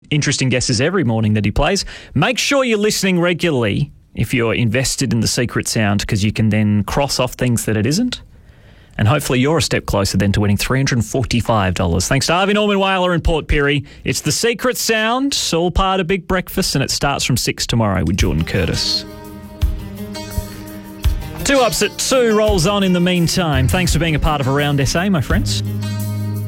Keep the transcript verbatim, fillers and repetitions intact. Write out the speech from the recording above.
interesting guesses every morning that he plays. Make sure you're listening regularly if you're invested in the Secret Sound, because you can then cross off things that it isn't. And hopefully you're a step closer then to winning three hundred forty-five dollars. Thanks to Harvey Norman Whaler and Port Pirie. It's the Secret Sound, all part of Big Breakfast, and it starts from six tomorrow with Jordan Curtis. Two ups at two rolls on in the meantime. Thanks for being a part of Around S A, my friends.